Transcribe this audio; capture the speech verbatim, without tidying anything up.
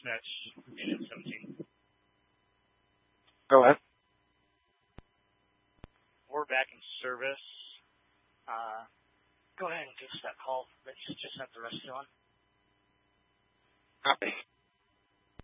match in seventeen. Go ahead. We're back in service. Uh, go ahead and give us that call that you just sent the rest on. Copy.